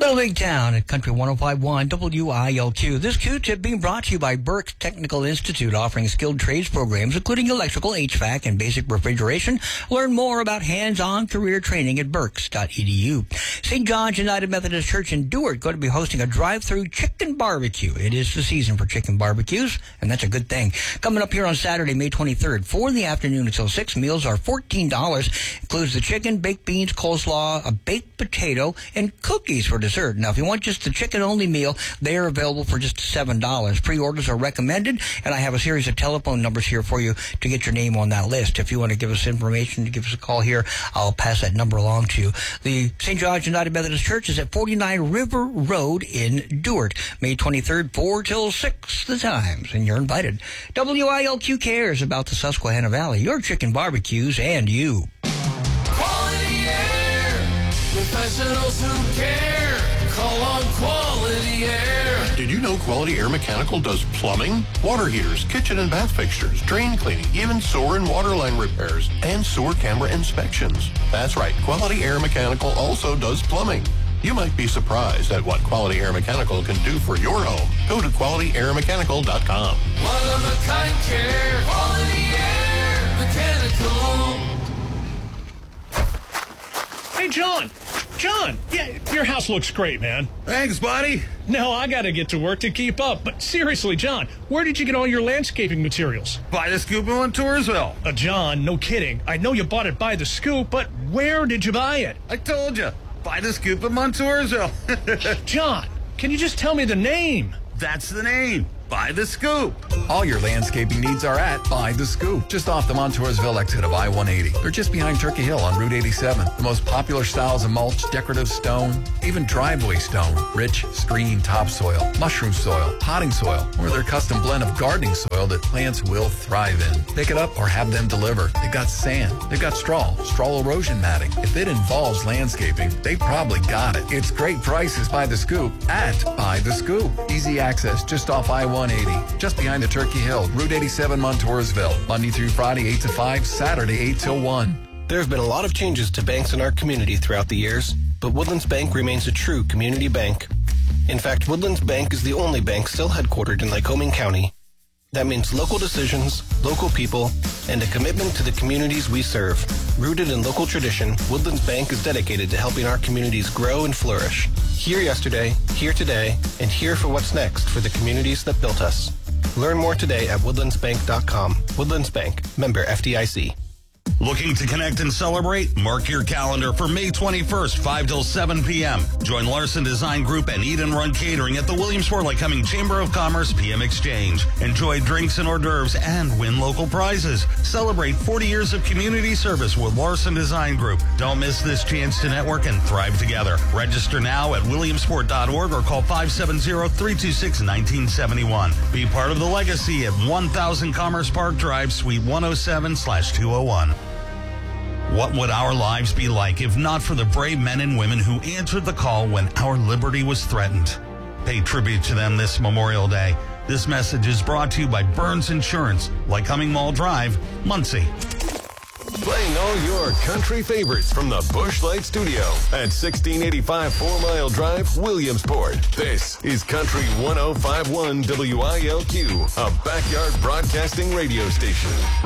Little Big Town at Country 105.1 WILQ. This Q-tip being brought to you by Burke's Technical Institute, offering skilled trades programs, including electrical, HVAC, and basic refrigeration. Learn more about hands-on career training at burks.edu. St. John's United Methodist Church in Dewart going to be hosting a drive-through chicken barbecue. It is the season for chicken barbecues, and that's a good thing. Coming up here on Saturday, May 23rd, 4 in the afternoon until 6. Meals are $14. Includes the chicken, baked beans, coleslaw, a baked potato, and cookies for dessert. Now, if you want just the chicken-only meal, they are available for just $7. Pre-orders are recommended, and I have a series of telephone numbers here for you to get your name on that list. If you want to give us information, to give us a call here, I'll pass that number along to you. The St. George United Methodist Church is at 49 River Road in Dewart. May 23rd, 4 till 6 the times, and you're invited. WILQ cares about the Susquehanna Valley, your chicken barbecues, and you. Quality Air, professionals who care. Call on Quality Air. Did you know Quality Air Mechanical does plumbing, water heaters, kitchen and bath fixtures, drain cleaning, even sewer and water line repairs, and sewer camera inspections? That's right, Quality Air Mechanical also does plumbing. You might be surprised at what Quality Air Mechanical can do for your home. Go to QualityAirMechanical.com. One-of-a-kind care. Quality Air Mechanical. Hey, John, yeah, your house looks great, man. Thanks, buddy. No, I got to get to work to keep up. But seriously, John, where did you get all your landscaping materials? By the Scoop in Toorsville. John, no kidding. I know you bought it by the Scoop, but where did you buy it? I told you. By the Scoop in Montoursville. John, can you just tell me the name? That's the name. By the Scoop. All your landscaping needs are at By the Scoop, just off the Montoursville exit of I-180. They're just behind Turkey Hill on Route 87. The most popular styles of mulch, decorative stone, even driveway stone, rich, screening topsoil, mushroom soil, potting soil, or their custom blend of gardening soil that plants will thrive in. Pick it up or have them deliver. They've got sand. They've got straw erosion matting. If it involves landscaping, they probably got it. It's great prices by the Scoop at By the Scoop. Easy access just off I-180, just behind the Turkey Hill, Route 87, Montoursville. Monday through Friday, 8 to 5, Saturday, 8 till 1. There have been a lot of changes to banks in our community throughout the years, but Woodlands Bank remains a true community bank. In fact, Woodlands Bank is the only bank still headquartered in Lycoming County. That means local decisions, local people, and a commitment to the communities we serve. Rooted in local tradition, Woodlands Bank is dedicated to helping our communities grow and flourish. Here yesterday, here today, and here for what's next for the communities that built us. Learn more today at woodlandsbank.com. Woodlands Bank, member FDIC. Looking to connect and celebrate? Mark your calendar for May 21st, 5 till 7 p.m. Join Larson Design Group and Eat and Run Catering at the Williamsport Lycoming Chamber of Commerce PM Exchange. Enjoy drinks and hors d'oeuvres and win local prizes. Celebrate 40 years of community service with Larson Design Group. Don't miss this chance to network and thrive together. Register now at williamsport.org or call 570-326-1971. Be part of the legacy at 1000 Commerce Park Drive, Suite 107/201. What would our lives be like if not for the brave men and women who answered the call when our liberty was threatened? Pay tribute to them this Memorial Day. This message is brought to you by Burns Insurance, Lycoming Mall Drive, Muncie. Playing all your country favorites from the Busch Light Studio at 1685 4 Mile Drive, Williamsport. This is Country 105.1 WILQ, a backyard broadcasting radio station.